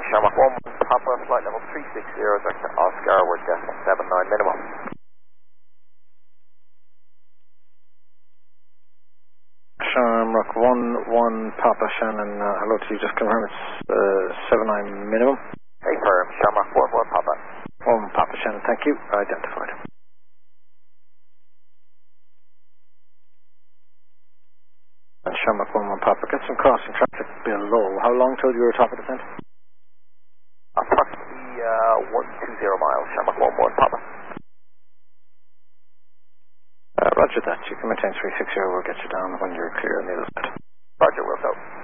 Shamrock 1 Papa, flight level 360, direct to Oscar, we're decimal 79 minimum. Shamrock 1 Papa Shannon, hello to you, just confirm it's 79 minimum. Hey firm, Shamrock 1 Papa. 1 Papa Shannon, thank you, identified. And Shamrock 1 Papa, get some crossing traffic below. How long till you were top of descent? Approximately 120 miles, Shamrock 1 Papa. Roger that, you can maintain 360, we'll get you down when you're clear on the other side. Roger, will do.